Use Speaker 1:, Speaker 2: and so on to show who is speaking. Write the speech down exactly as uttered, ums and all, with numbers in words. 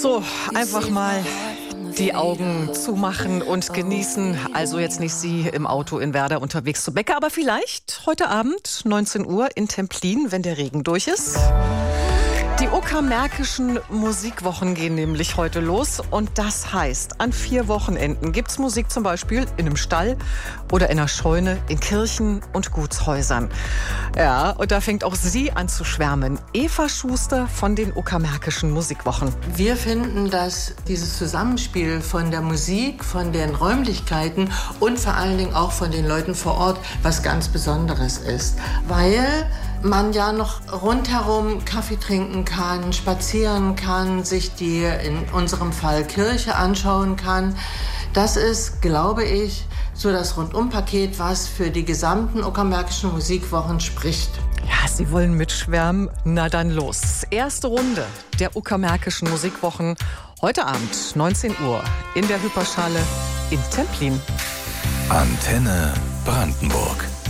Speaker 1: So, einfach mal die Augen zumachen und genießen. Also jetzt nicht Sie im Auto in Werder unterwegs zu Bäcker, aber vielleicht heute Abend neunzehn Uhr in Templin, wenn der Regen durch ist. Die Uckermärkischen Musikwochen gehen nämlich heute los und das heißt, an vier Wochenenden gibt's Musik zum Beispiel in einem Stall oder in einer Scheune, in Kirchen und Gutshäusern. Ja, und da fängt auch sie an zu schwärmen. Eva Schuster von den Uckermärkischen Musikwochen.
Speaker 2: Wir finden, dass dieses Zusammenspiel von der Musik, von den Räumlichkeiten und vor allen Dingen auch von den Leuten vor Ort was ganz Besonderes ist, weil man ja noch rundherum Kaffee trinken kann, spazieren kann, sich die, in unserem Fall Kirche anschauen kann. Das ist, glaube ich, so das Rundumpaket, was für die gesamten Uckermärkischen Musikwochen spricht.
Speaker 1: Ja, Sie wollen mitschwärmen? Na dann los. Erste Runde der Uckermärkischen Musikwochen heute Abend, neunzehn Uhr, in der Hyperschale in Templin.
Speaker 3: Antenne Brandenburg.